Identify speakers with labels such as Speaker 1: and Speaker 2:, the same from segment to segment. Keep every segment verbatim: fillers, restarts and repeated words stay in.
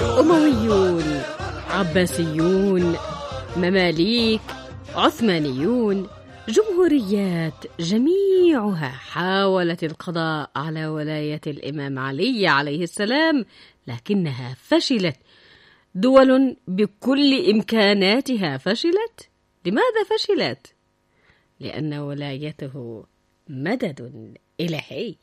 Speaker 1: أمويون، عباسيون، مماليك، عثمانيون، جمهوريات، جميعها حاولت القضاء على ولاية الإمام علي عليه السلام، لكنها فشلت. دول بكل إمكاناتها فشلت. لماذا فشلت؟ لأن ولايته مدد إلهي.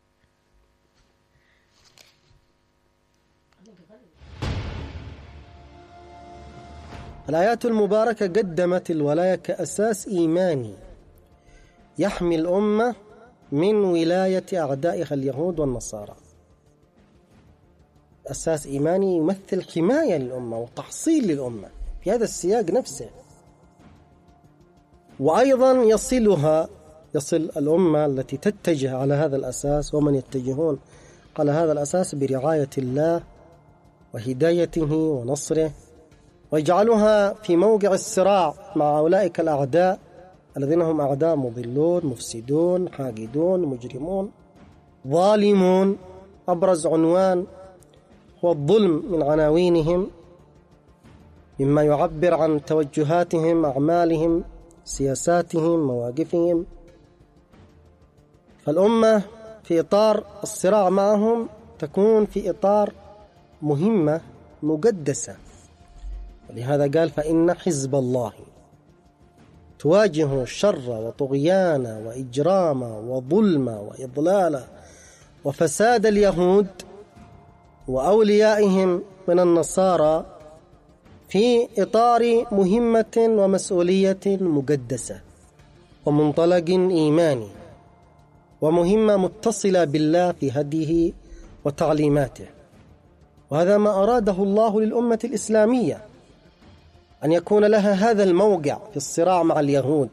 Speaker 2: الآيات المباركة قدمت الولاية كأساس إيماني يحمي الأمة من ولاية أعدائها اليهود والنصارى. أساس إيماني يمثل حماية للأمة وتحصيل للأمة في هذا السياق نفسه، وأيضا يصلها يصل الأمة التي تتجه على هذا الأساس ومن يتجهون على هذا الأساس برعاية الله وهدايته ونصره، ويجعلها في موقع الصراع مع أولئك الأعداء الذين هم أعداء مضلون مفسدون حاقدون مجرمون ظالمون. أبرز عنوان هو الظلم من عناوينهم، مما يعبر عن توجهاتهم، أعمالهم، سياساتهم، مواقفهم. فالأمة في إطار الصراع معهم تكون في إطار مهمة مقدسة، ولهذا قال فإن حزب الله تواجه الشر وطغيان وإجرام وظلم وإضلال وفساد اليهود وأوليائهم من النصارى في إطار مهمة ومسؤولية مقدسة ومنطلق إيماني، ومهمة متصلة بالله في هديه وتعليماته. وهذا ما أراده الله للأمة الإسلامية، أن يكون لها هذا الموقع في الصراع مع اليهود،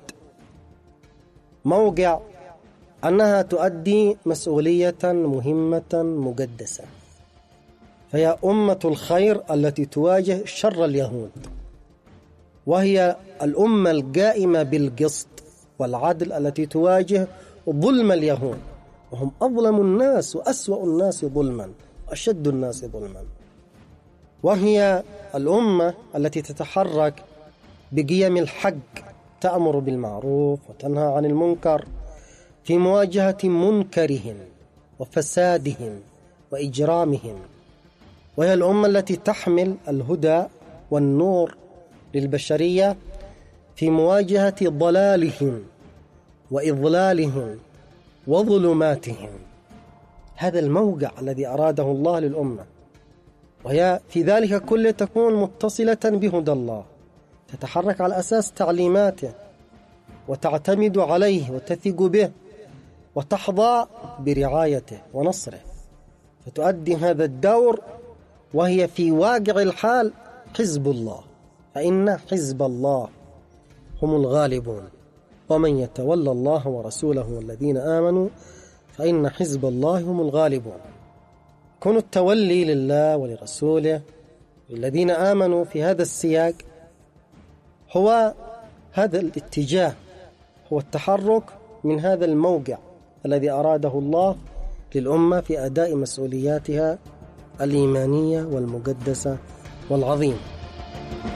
Speaker 2: موقع أنها تؤدي مسؤولية مهمة مقدسة، فهي أمة الخير التي تواجه شر اليهود، وهي الأمة القائمة بالقسط والعدل التي تواجه ظلم اليهود، وهم أظلم الناس وأسوأ الناس ظلما وأشد الناس ظلما. وهي الأمة التي تتحرك بقيم الحق، تأمر بالمعروف وتنهى عن المنكر في مواجهة منكرهم وفسادهم وإجرامهم. وهي الأمة التي تحمل الهدى والنور للبشرية في مواجهة ضلالهم وإضلالهم وظلماتهم. هذا الموقع الذي أراده الله للأمة، وهي في ذلك كله تكون متصلة بهدى الله، تتحرك على أساس تعليماته وتعتمد عليه وتثق به وتحظى برعايته ونصره، فتؤدي هذا الدور، وهي في واقع الحال حزب الله. فإن حزب الله هم الغالبون، ومن يتولى الله ورسوله والذين آمنوا فإن حزب الله هم الغالبون. كون التولي لله ولرسوله والذين آمنوا في هذا السياق هو هذا الاتجاه، هو التحرك من هذا الموقع الذي أراده الله للأمة في أداء مسؤولياتها الإيمانية والمقدسة والعظيمة.